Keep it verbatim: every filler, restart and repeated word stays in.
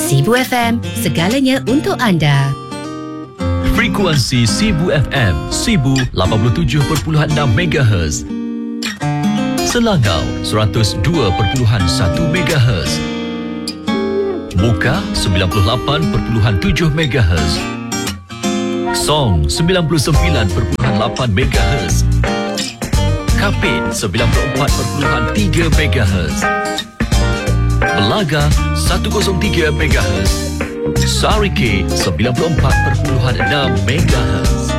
Sibu F M, segalanya untuk anda. Frekuensi Sibu F M, Sibu lapan puluh tujuh perpuluhan enam megahertz. Selangau seratus dua perpuluhan satu megahertz. Muka sembilan puluh lapan perpuluhan tujuh megahertz. Song sembilan puluh sembilan perpuluhan lapan megahertz. Kapit sembilan puluh empat perpuluhan tiga megahertz. Belaga seratus tiga megahertz. Sarike sembilan puluh empat perpuluhan enam megahertz.